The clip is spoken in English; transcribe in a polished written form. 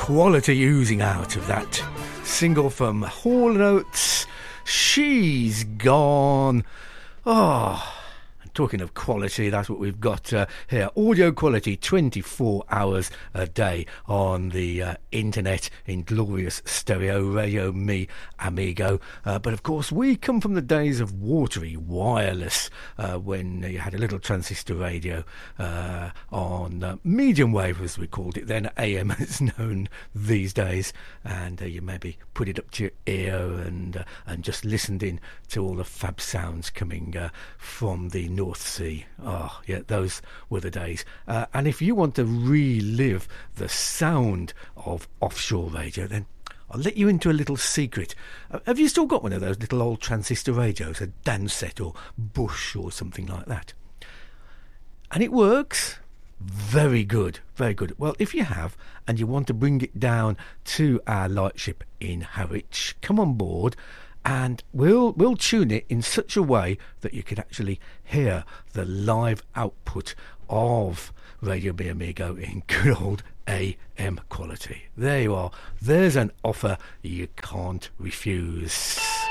quality oozing out of that single from Hall & Oates, She's Gone. Oh, talking of quality, that's what we've got here. Audio quality, 24 hours a day on the internet in glorious stereo, Radio Me Amigo. But of course, we come from the days of watery wireless, when you had a little transistor radio on medium wave, as we called it then, AM as known these days. And you maybe put it up to your ear and just listened in to all the fab sounds coming from the North Sea. Oh, yeah, those were the days. And if you want to relive the sound of offshore radio, then I'll let you into a little secret. Have you still got one of those little old transistor radios, a Dansett or Bush or something like that? And it works very good, very good. Well, if you have, and you want to bring it down to our lightship in Harwich, come on board, and we'll tune it in such a way that you can actually hear the live output of Radio Me Amigo in good old AM quality. There you are. There's an offer you can't refuse.